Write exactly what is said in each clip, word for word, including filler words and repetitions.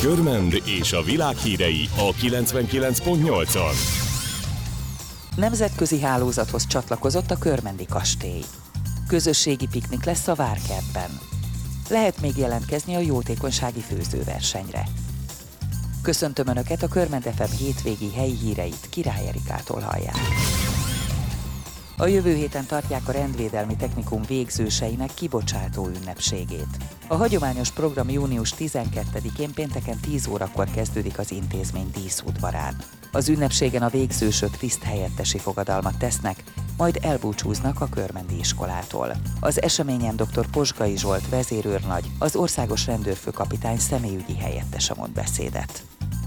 Körmend és a világ hírei a kilencvenkilenc pont nyolcon. Nemzetközi hálózathoz csatlakozott a Körmendi kastély. Közösségi piknik lesz a Várkertben. Lehet még jelentkezni a jótékonysági főzőversenyre. Köszöntöm Önöket, a Körmend ef em hétvégi helyi híreit Király Erikától hallják. A jövő héten tartják a rendvédelmi technikum végzőseinek kibocsátó ünnepségét. A hagyományos program június tizenkettedikén pénteken tíz órakor kezdődik az intézmény díszudvarán. Az ünnepségen a végzősök tiszthelyettesi fogadalmat tesznek, majd elbúcsúznak a körmendi iskolától. Az eseményen dr. Posgai Zsolt vezérőrnagy, az országos rendőrfőkapitány személyügyi helyettese mond beszédet.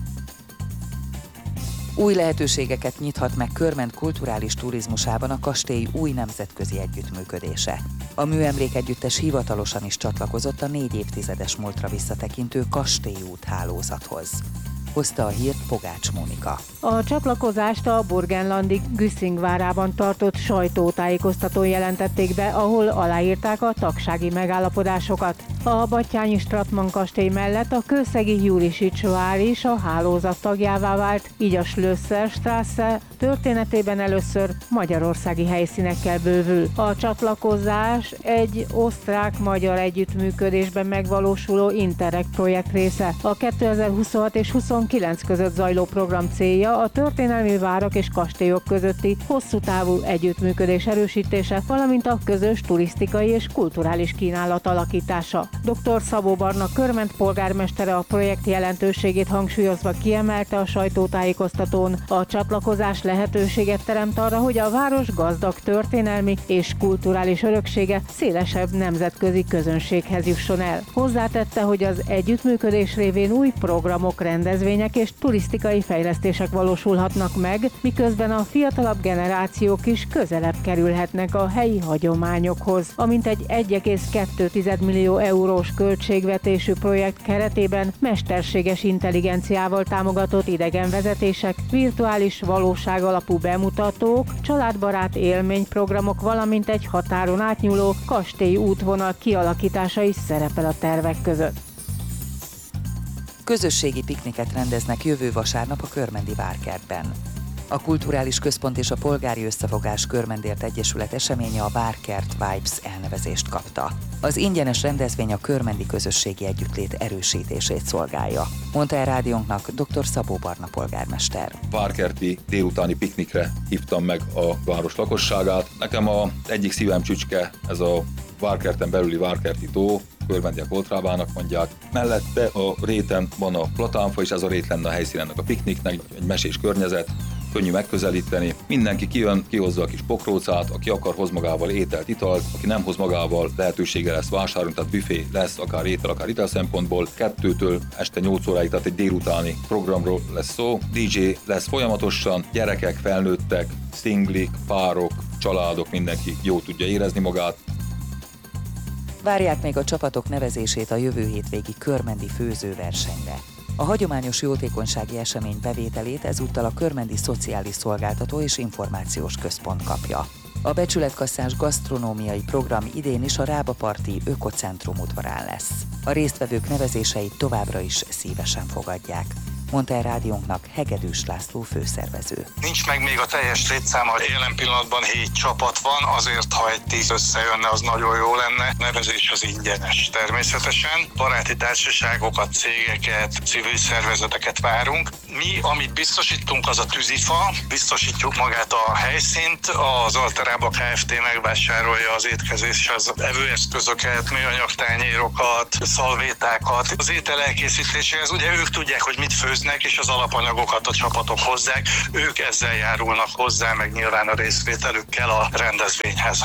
Új lehetőségeket nyithat meg Körmend kulturális turizmusában a kastély új nemzetközi együttműködése. A műemlékegyüttes hivatalosan is csatlakozott a négy évtizedes múltra visszatekintő kastélyút hálózathoz. Hozta a hírt Pogács Mónika. A csatlakozást a burgenlandi Güsszing várában tartott sajtótájékoztatón jelentették be, ahol aláírták a tagsági megállapodásokat. A Batthyány Stratmann kastély mellett a kőszegi Jurisics vár is a hálózat tagjává vált, így a Schlösserstraße történetében először magyarországi helyszínekkel bővül. A csatlakozás egy osztrák-magyar együttműködésben megvalósuló Interreg projekt része. A kétezer-huszonhat és huszonkilenc között zajló program célja a történelmi várak és kastélyok közötti hosszú távú együttműködés erősítése, valamint a közös turisztikai és kulturális kínálat alakítása. doktor Szabó Barna Körmend polgármestere a projekt jelentőségét hangsúlyozva kiemelte a sajtótájékoztatón, a csatlakozás lehetőséget teremt arra, hogy a város gazdag történelmi és kulturális öröksége szélesebb nemzetközi közönséghez jusson el. Hozzátette, hogy az együttműködés révén új programok, rendezvények és turisztikai fejlesztések valósulhatnak meg, miközben a fiatalabb generációk is közelebb kerülhetnek a helyi hagyományokhoz. Amint egy egy egész kettő millió eurós költségvetésű projekt keretében mesterséges intelligenciával támogatott idegenvezetések, virtuális valóság alapú bemutatók, családbarát élményprogramok, valamint egy határon átnyúló kastély útvonal kialakítása is szerepel a tervek között. Közösségi pikniket rendeznek jövő vasárnap a Körmendi Várkertben. A Kulturális Központ és a Polgári Összefogás Körmendért Egyesület eseménye a Várkert Vibes elnevezést kapta. Az ingyenes rendezvény a körmendi közösségi együttlét erősítését szolgálja, mondta el rádiónknak dr. Szabó Barna polgármester. Várkerti délutáni piknikre hívtam meg a város lakosságát. Nekem az egyik szívem csücske ez a Várkerten belüli Várkerti tó, Körmendiek Oltrávának mondják. Mellette a réten van a platánfa, és ez a rét lenne a helyszín ennek a pikniknek, egy mesés környezet, könnyű megközelíteni. Mindenki kijön, kihozza a kis pokrócát, aki akar, hoz magával ételt, italt, aki nem hoz magával, lehetősége lesz vásárolni, tehát büfé lesz, akár étel, akár ital szempontból. Kettőtől este nyolc óráig, tehát egy délutáni programról lesz szó. dé dzsé lesz folyamatosan, gyerekek, felnőttek, szinglik, párok, családok, mindenki jól tudja érezni magát. Várják még a csapatok nevezését a jövő hétvégi körmendi főzőversenyre. A hagyományos jótékonysági esemény bevételét ezúttal a Körmendi Szociális Szolgáltató és Információs Központ kapja. A becsületkasszás gasztronómiai program idén is a Rábaparti Ökocentrum udvarán lesz. A résztvevők nevezéseit továbbra is szívesen fogadják, mondta el rádiónknak Hegedűs László főszervező. Nincs meg még a teljes létszám, jelen pillanatban hét csapat van, azért ha egy tíz összejönne, az nagyon jó lenne. Nevezés az ingyenes természetesen. Baráti társaságokat, cégeket, civil szervezeteket várunk. Mi, amit biztosítunk, az a tűzifa, biztosítjuk magát a helyszínt, az Alterába Kft. Megvásárolja az étkezéshez evőeszközöket, műanyag tányérokat, szalvétákat. Az étel elkészítéséhez ugye ők tudják, hogy mit főz, és az alapanyagokat a csapatok hozzák, ők ezzel járulnak hozzá, meg nyilván a részvételükkel a rendezvényhez.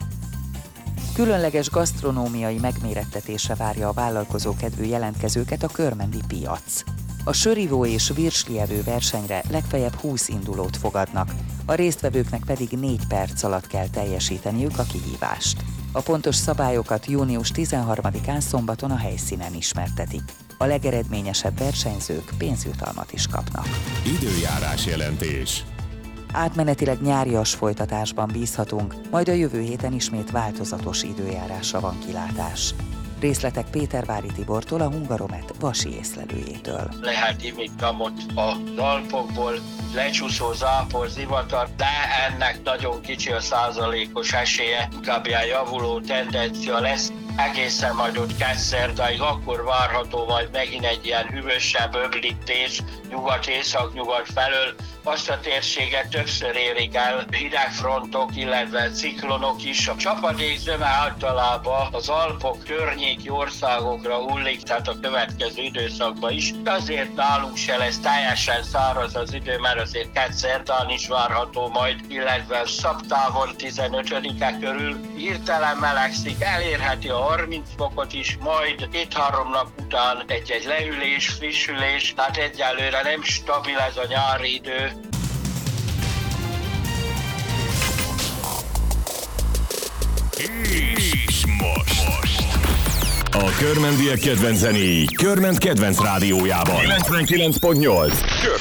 Különleges gasztronómiai megmérettetésre várja a vállalkozókedvű jelentkezőket a körmendi piac. A sörivó és virslievő versenyre legfeljebb húsz indulót fogadnak, a résztvevőknek pedig négy perc alatt kell teljesíteniük a kihívást. A pontos szabályokat június tizenharmadikán szombaton a helyszínen ismertetik. A legeredményesebb versenyzők pénzjutalmat is kapnak. Időjárás jelentés. Átmenetileg nyárias folytatásban bízhatunk, majd a jövő héten ismét változatos időjárásra van kilátás. Részletek Pétervári Tibortól, a Hungaromet vasi észlelőjétől. Lehet imitamot az Alpokból, lecsúszó zápor, zivatar, de ennek nagyon kicsi a százalékos esélye, inkább ilyen javuló tendencia lesz. Egészen majd ott kedszerdáig akkor várható majd megint egy ilyen hűvösebb öblítés nyugat-észak-nyugat felől. Azt a térséget többször érik el hidegfrontok, illetve ciklonok is. A csapadékzöme általában az Alpok környéki országokra hullik, tehát a következő időszakban is. Azért nálunk se lesz teljesen száraz az idő, mert azért kedszerdán is várható majd, illetve szabtávon tizenötödike körül hirtelen melegszik, elérheti a harminc fokot is, majd két-három nap után egy-egy leülés, frissülés, tehát egyelőre nem stabil ez a nyári idő. És most. most. A körmendiek kedvenc zenéi Körment kedvenc rádiójában. kilencvenkilenc pont nyolc.